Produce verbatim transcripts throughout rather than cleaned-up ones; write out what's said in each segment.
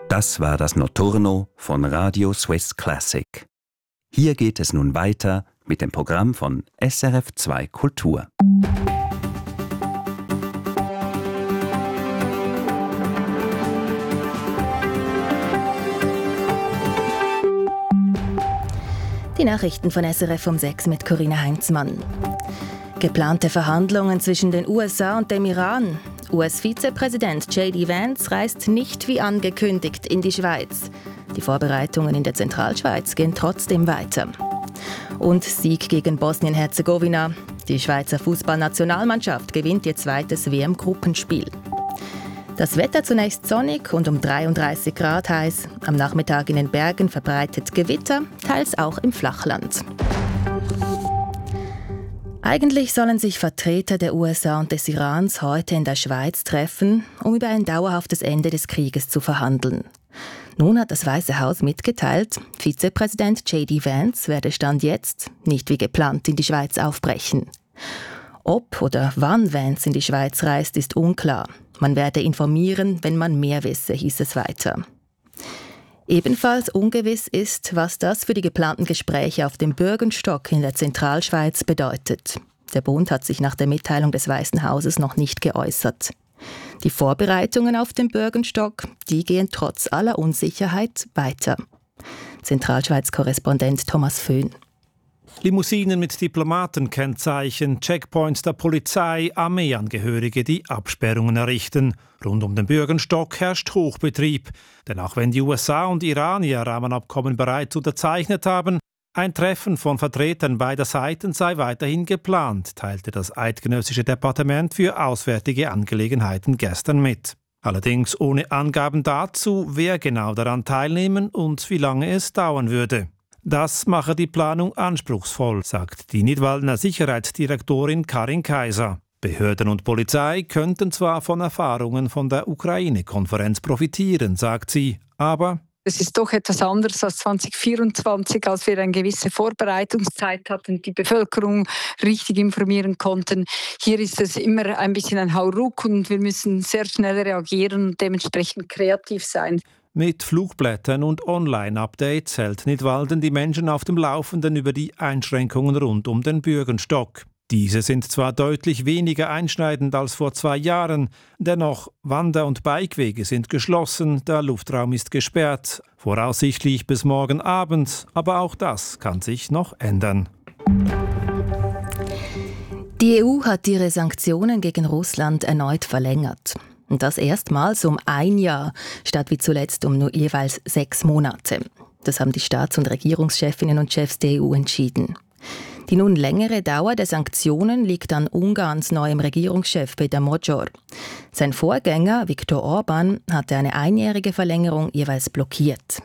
Das war das Notturno von Radio Swiss Classic. Hier geht es nun weiter mit dem Programm von S R F zwei Kultur. Die Nachrichten von S R F um sechs mit Corinna Heinzmann. Geplante Verhandlungen zwischen den U S A und dem Iran. U S-Vizepräsident J D Vance reist nicht wie angekündigt in die Schweiz. Die Vorbereitungen in der Zentralschweiz gehen trotzdem weiter. Und Sieg gegen Bosnien-Herzegowina. Die Schweizer Fußballnationalmannschaft gewinnt ihr zweites W M-Gruppenspiel. Das Wetter zunächst sonnig und um dreiunddreißig Grad heiß. Am Nachmittag in den Bergen verbreitet Gewitter, teils auch im Flachland. Eigentlich sollen sich Vertreter der U S A und des Irans heute in der Schweiz treffen, um über ein dauerhaftes Ende des Krieges zu verhandeln. Nun hat das Weiße Haus mitgeteilt, Vizepräsident J D Vance werde Stand jetzt nicht wie geplant in die Schweiz aufbrechen. Ob oder wann Vance in die Schweiz reist, ist unklar. Man werde informieren, wenn man mehr wisse, hieß es weiter. Ebenfalls ungewiss ist, was das für die geplanten Gespräche auf dem Bürgenstock in der Zentralschweiz bedeutet. Der Bund hat sich nach der Mitteilung des Weißen Hauses noch nicht geäußert. Die Vorbereitungen auf dem Bürgenstock, die gehen trotz aller Unsicherheit weiter. Zentralschweiz-Korrespondent Thomas Föhn. Limousinen mit Diplomatenkennzeichen, Checkpoints der Polizei, Armeeangehörige, die Absperrungen errichten. Rund um den Bürgenstock herrscht Hochbetrieb. Denn auch wenn die U S A und Iran ihr Rahmenabkommen bereits unterzeichnet haben, ein Treffen von Vertretern beider Seiten sei weiterhin geplant, teilte das Eidgenössische Departement für Auswärtige Angelegenheiten gestern mit. Allerdings ohne Angaben dazu, wer genau daran teilnehmen und wie lange es dauern würde. Das mache die Planung anspruchsvoll, sagt die Nidwaldner Sicherheitsdirektorin Karin Kaiser. Behörden und Polizei könnten zwar von Erfahrungen von der Ukraine-Konferenz profitieren, sagt sie, aber es ist doch etwas anderes als zwanzig vierundzwanzig, als wir eine gewisse Vorbereitungszeit hatten, die Bevölkerung richtig informieren konnten. Hier ist es immer ein bisschen ein Hauruck und wir müssen sehr schnell reagieren und dementsprechend kreativ sein. Mit Flugblättern und Online-Updates hält Nidwalden die Menschen auf dem Laufenden über die Einschränkungen rund um den Bürgenstock. Diese sind zwar deutlich weniger einschneidend als vor zwei Jahren, dennoch Wander- und Bikewege sind geschlossen, der Luftraum ist gesperrt, voraussichtlich bis morgen Abend, aber auch das kann sich noch ändern. Die E U hat ihre Sanktionen gegen Russland erneut verlängert. Und das erstmals um ein Jahr, statt wie zuletzt um nur jeweils sechs Monate. Das haben die Staats- und Regierungschefinnen und Chefs der E U entschieden. Die nun längere Dauer der Sanktionen liegt an Ungarns neuem Regierungschef Péter Major. Sein Vorgänger Viktor Orbán hatte eine einjährige Verlängerung jeweils blockiert.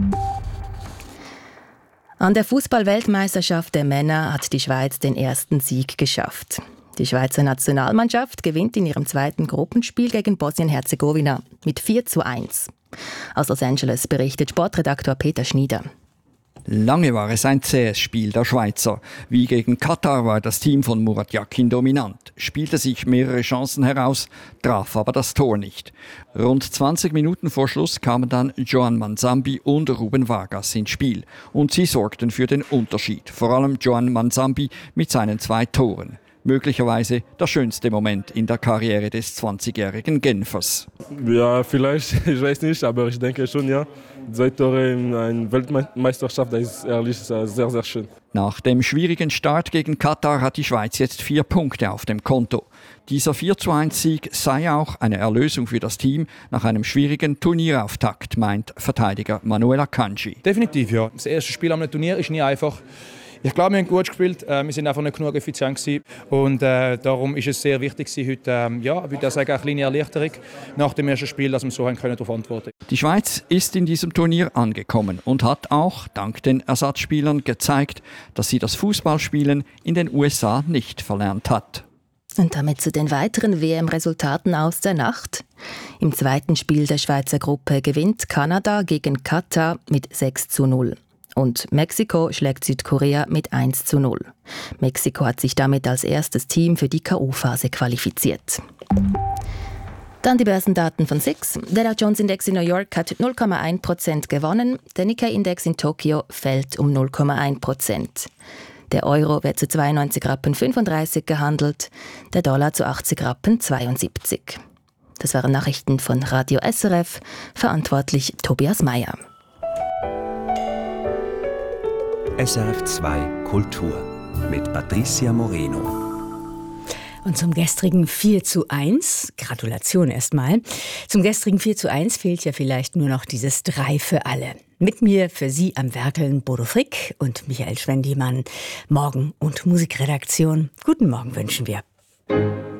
An der Fußball-Weltmeisterschaft der Männer hat die Schweiz den ersten Sieg geschafft. Die Schweizer Nationalmannschaft gewinnt in ihrem zweiten Gruppenspiel gegen Bosnien-Herzegowina mit vier zu eins. Aus Los Angeles berichtet Sportredaktor Peter Schnieder. Lange war es ein zähes Spiel der Schweizer. Wie gegen Katar war das Team von Murat Yakin dominant, spielte sich mehrere Chancen heraus, traf aber das Tor nicht. Rund zwanzig Minuten vor Schluss kamen dann Joan Manzambi und Ruben Vargas ins Spiel. Und sie sorgten für den Unterschied, vor allem Joan Manzambi mit seinen zwei Toren. Möglicherweise der schönste Moment in der Karriere des zwanzigjährigen Genfers. Ja, vielleicht, ich weiß nicht, aber ich denke schon, ja. Zwei Tore in einer Weltmeisterschaft, das ist ehrlich sehr, sehr schön. Nach dem schwierigen Start gegen Katar hat die Schweiz jetzt vier Punkte auf dem Konto. Dieser vier zu eins Sieg sei auch eine Erlösung für das Team nach einem schwierigen Turnierauftakt, meint Verteidiger Manuel Akanji. Definitiv, ja. Das erste Spiel am Turnier ist nie einfach. Ich glaube, wir haben gut gespielt. Wir sind einfach nicht genug effizient gewesen. Und äh, darum ist es sehr wichtig heute, ähm, ja, ich würde sagen, eine kleine Erleichterung nach dem ersten Spiel, dass wir so haben können darauf antworten. Die Schweiz ist in diesem Turnier angekommen und hat auch dank den Ersatzspielern gezeigt, dass sie das Fußballspielen in den U S A nicht verlernt hat. Und damit zu den weiteren W M-Resultaten aus der Nacht. Im zweiten Spiel der Schweizer Gruppe gewinnt Kanada gegen Katar mit sechs zu null. Und Mexiko schlägt Südkorea mit eins zu null. Mexiko hat sich damit als erstes Team für die K O-Phase qualifiziert. Dann die Börsendaten von S I X. Der Dow Jones Index in New York hat null Komma eins Prozent gewonnen, der Nikkei-Index in Tokio fällt um null Komma eins Prozent. Der Euro wird zu zweiundneunzig Rappen fünfunddreißig gehandelt, der Dollar zu achtzig Rappen zweiundsiebzig. Das waren Nachrichten von Radio S R F, verantwortlich Tobias Meyer. S R F zwei Kultur mit Patricia Moreno. Und zum gestrigen vier zu eins, Gratulation erstmal, zum gestrigen vier zu eins fehlt ja vielleicht nur noch dieses drei für alle. Mit mir für Sie am Werkeln Bodo Frick und Michael Schwendimann. Morgen- und Musikredaktion. Guten Morgen wünschen wir.